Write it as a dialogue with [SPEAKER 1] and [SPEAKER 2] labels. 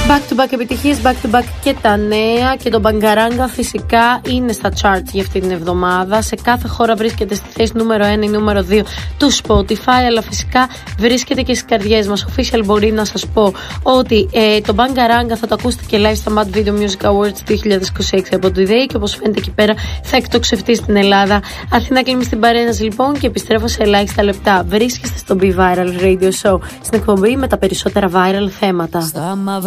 [SPEAKER 1] Back to back επιτυχίες, back to back και τα νέα. Και το Bangaranga φυσικά είναι στα charts για αυτή την εβδομάδα. Σε κάθε χώρα βρίσκεται στη θέση νούμερο 1 ή νούμερο 2 του Spotify, αλλά φυσικά βρίσκεται και στις καρδιές μας. Official μπορεί να σας πω ότι το Bangaranga θα το ακούσετε και live στα Mad Video Music Awards 2026 από το ΔΕΗ, και όπως φαίνεται εκεί πέρα θα εκτοξευτεί στην Ελλάδα. Αθηνά κλείνει στην παρέναση λοιπόν και επιστρέφω σε ελάχιστα λεπτά. Βρίσκεστε στο Be Viral Radio Show, στην εκπομπή με τα περισσότερα viral θέματα.